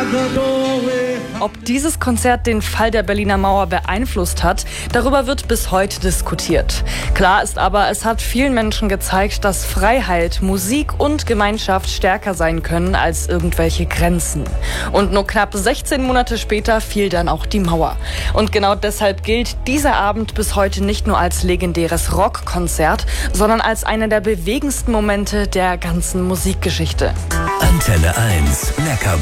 Ob dieses Konzert den Fall der Berliner Mauer beeinflusst hat, darüber wird bis heute diskutiert. Klar ist aber, es hat vielen Menschen gezeigt, dass Freiheit, Musik und Gemeinschaft stärker sein können als irgendwelche Grenzen. Und nur knapp 16 Monate später fiel dann auch die Mauer. Und genau deshalb gilt dieser Abend bis heute nicht nur als legendäres Rockkonzert, sondern als einer der bewegendsten Momente der ganzen Musikgeschichte. Antenne 1, lecker.